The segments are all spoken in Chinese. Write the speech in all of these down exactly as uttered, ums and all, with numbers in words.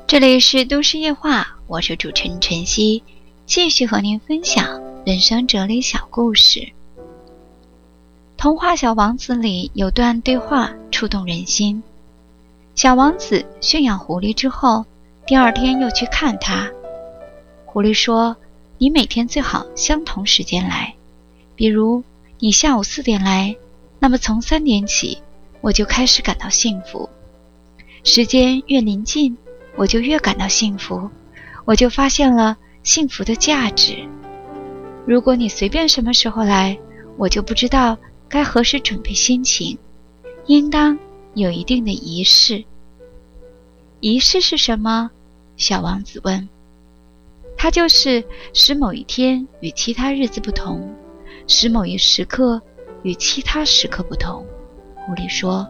这里是都市夜话，我是主持人晨曦，继续和您分享人生哲理小故事。童话《小王子》里有段对话触动人心。小王子驯养狐狸之后，第二天又去看它。狐狸说，你每天最好相同时间来，比如你下午四点来，那么从三点起我就开始感到幸福。时间越临近，我就越感到幸福，我就发现了幸福的价值。如果你随便什么时候来，我就不知道该何时准备心情，应当有一定的仪式。仪式是什么？小王子问。它就是使某一天与其他日子不同，使某一时刻与其他时刻不同。狐狸说，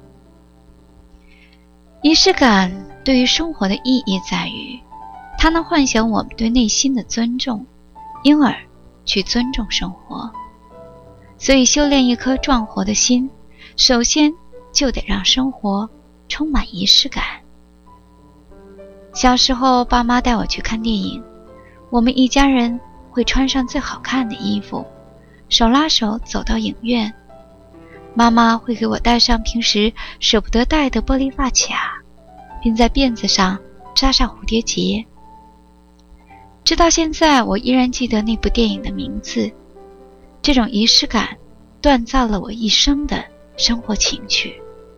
仪式感对于生活的意义在于，它能唤醒我们对内心的尊重，因而去尊重生活。所以修炼一颗壮活的心，首先就得让生活充满仪式感。小时候爸妈带我去看电影，我们一家人会穿上最好看的衣服，手拉手走到影院。妈妈会给我戴上平时舍不得戴的玻璃发卡，并在辫子上扎上蝴蝶结。直到现在我依然记得那部电影的名字。这种仪式感锻造了我一生的生活情趣。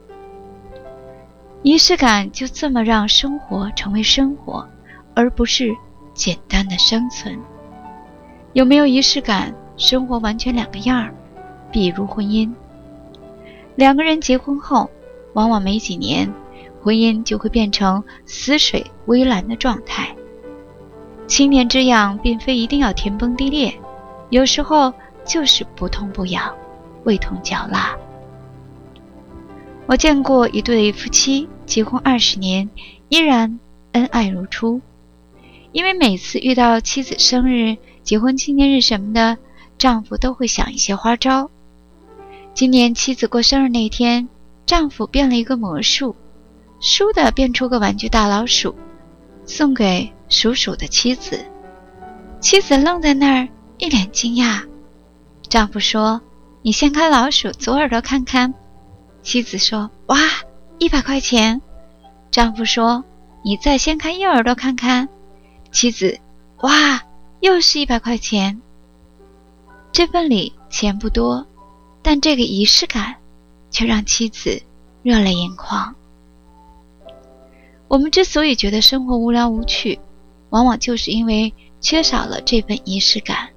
仪式感就这么让生活成为生活，而不是简单的生存。有没有仪式感，生活完全两个样儿。比如婚姻，两个人结婚后，往往没几年，婚姻就会变成死水微澜的状态。七年之痒并非一定要天崩地裂，有时候就是不痛不痒，味同嚼蜡。我见过一对夫妻结婚二十年，依然恩爱如初。因为每次遇到妻子生日、结婚纪念日什么的，丈夫都会想一些花招。今年妻子过生日那天，丈夫变了一个魔术，倏地变出个玩具大老鼠，送给属鼠的妻子。妻子愣在那儿，一脸惊讶。丈夫说，你掀开老鼠左耳朵看看。妻子说，哇，一百块钱。丈夫说，你再掀开右耳朵看看。妻子，哇，又是一百块钱。这份里钱不多，但这个仪式感却让妻子热泪盈眶。我们之所以觉得生活无聊无趣，往往就是因为缺少了这份仪式感。